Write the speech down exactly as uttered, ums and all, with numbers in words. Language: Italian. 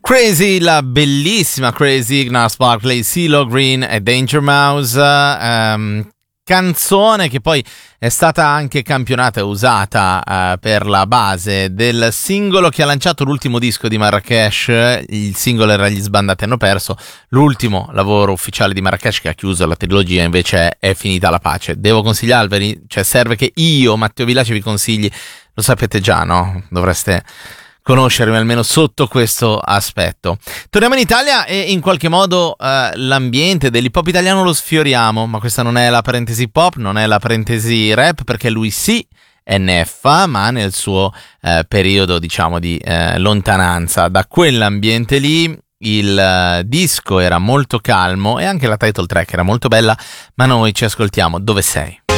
Crazy, la bellissima Crazy, Gnarls Barkley, CeeLo Green e Danger Mouse, um, canzone che poi è stata anche campionata e usata uh, per la base del singolo che ha lanciato l'ultimo disco di Marracash. Il singolo era Gli Sbandati hanno perso, l'ultimo lavoro ufficiale di Marracash che ha chiuso la trilogia invece è Finita la pace. Devo consigliarveli, cioè serve che io, Matteo Villaci, vi consigli, lo sapete già, no? Dovreste conoscermi almeno sotto questo aspetto. Torniamo in Italia e in qualche modo eh, l'ambiente dell'hip hop italiano lo sfioriamo, ma questa non è la parentesi pop, non è la parentesi rap, perché lui sì è Neffa, ma nel suo eh, periodo, diciamo, di eh, lontananza da quell'ambiente lì. Il uh, disco era molto calmo e anche la title track era molto bella, ma noi ci ascoltiamo Dove sei?